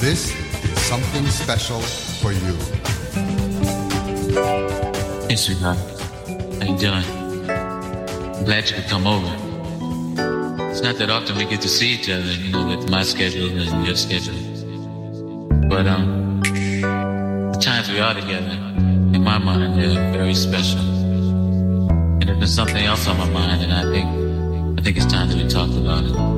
this is something special for you. Hey, sweetheart. How you doing? I'm glad you could come over. It's not that often we get to see each other, with my schedule and your schedule. But the times we are together, in my mind, they're very special. And there's been something else on my mind, and I think it's time that we talked about it.